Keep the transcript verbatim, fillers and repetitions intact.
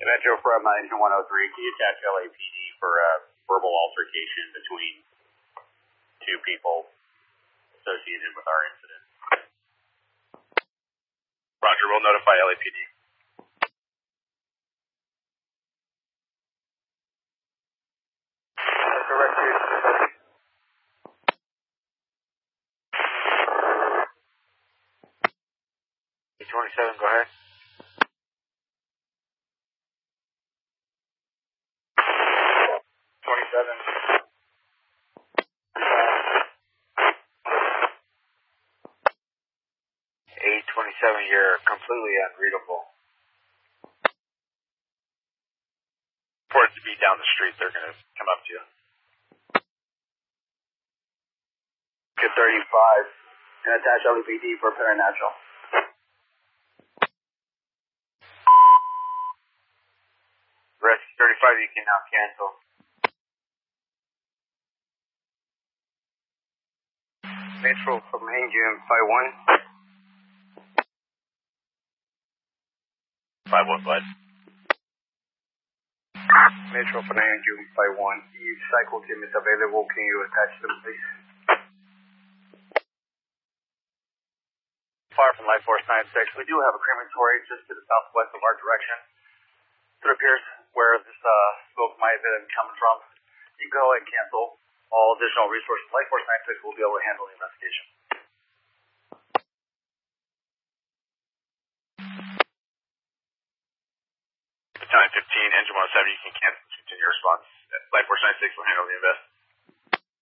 Metro from uh, Engine one oh three, can you attach L A P D for a verbal altercation between two people associated with our incident? Roger, we'll notify L A P D. Direct to eight twenty-seven, go ahead. twenty-seven. eight twenty-seven, you're completely unreadable. For it to be down the street, they're going to come up to you. Good thirty-five. And attach L A P D for paranatural. Rescue thirty-five, you can now cancel. Metro from Engine five one. five one, bud. Metro from Engine five one. The cycle team is available. Can you attach them, please? Far from Life Force nine six. We do have a crematory just to the southwest of our direction. It appears where this uh, smoke might have been coming from. You can go ahead and cancel all additional resources. Life Force nine six will be able to handle the investigation. Battalion fifteen, Engine one oh seven, you can cancel, continue your response. Life Force nine six will handle the invest.